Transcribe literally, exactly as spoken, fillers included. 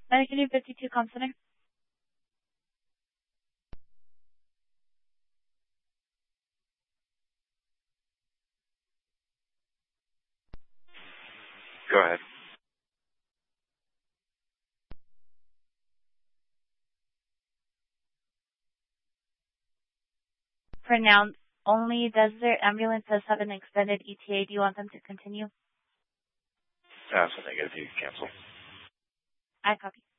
Medicaid fifty-two Com Center. Go ahead. For now only, does their ambulance does have an extended E T A? Do you want them to continue? That's a negative. You can cancel. I copy.